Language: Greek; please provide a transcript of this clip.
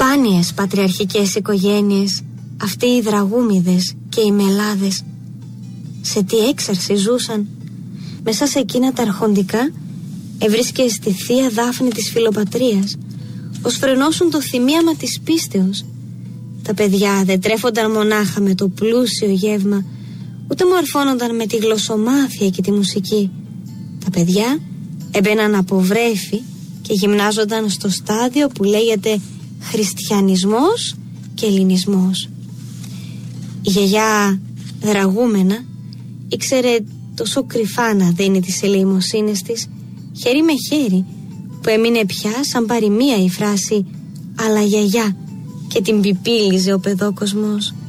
σπάνιες πατριαρχικές οικογένειες, αυτοί οι δραγούμιδες και οι μελάδες. Σε τι έξαρση ζούσαν. Μέσα σε εκείνα τα αρχοντικά ευρίσκες τη θεία δάφνη της φιλοπατρίας, ως φρενώσουν το θυμίαμα της πίστεως. Τα παιδιά δεν τρέφονταν μονάχα με το πλούσιο γεύμα, ούτε μορφώνονταν με τη γλωσσομάθεια και τη μουσική. Τα παιδιά έμπαιναν από βρέφη και γυμνάζονταν στο στάδιο που λέγεται χριστιανισμός και ελληνισμός. Η γιαγιά δραγούμενα ήξερε τόσο κρυφά να δίνει τις ελεημοσύνες της, χέρι με χέρι, που έμεινε πια σαν παροιμία η φράση «αλλά γιαγιά» και την πιπίλιζε ο παιδόκοσμος.